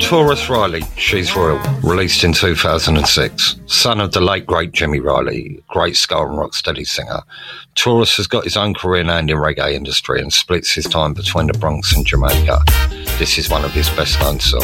Taurus Riley, She's Real, released in 2006. Son of the late great Jimmy Riley, great ska and rocksteady singer. Taurus has got his own career now in the reggae industry and splits his time between the Bronx and Jamaica. This is one of his best known songs.